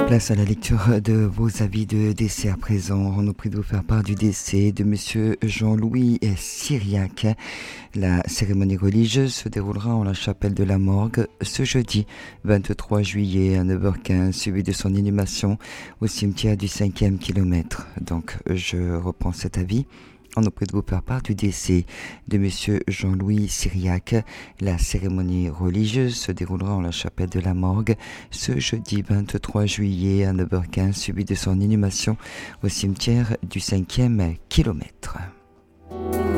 Place à la lecture de vos avis de décès à présent. On nous prie de vous faire part du décès de Monsieur Jean-Louis Syriac. La cérémonie religieuse se déroulera en la chapelle de la Morgue ce jeudi 23 juillet à 9h15, suivi de son inhumation au cimetière du 5e kilomètre. Donc je reprends cet avis. On nous prie de vous faire part du décès de Monsieur Jean-Louis Syriac. La cérémonie religieuse se déroulera en la chapelle de la Morgue ce jeudi 23 juillet à 9h15, suivi de son inhumation au cimetière du 5e kilomètre.